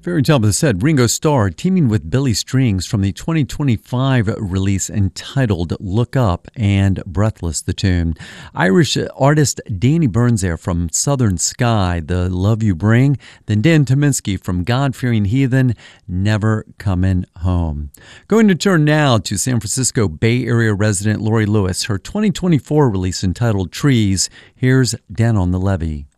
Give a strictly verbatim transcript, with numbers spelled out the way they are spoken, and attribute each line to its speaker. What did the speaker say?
Speaker 1: Fairy Tale has said Ringo Starr teaming with Billy Strings from the twenty twenty-five release entitled Look Up and Breathless, the tune. Irish artist Danny Burns there from Southern Sky, The Love You Bring. Then Dan Tominski from God-Fearing Heathen, Never Coming Home. Going to turn now to San Francisco Bay Area resident Lori Lewis, her twenty twenty-four release entitled Trees. Here's Down on the Levee.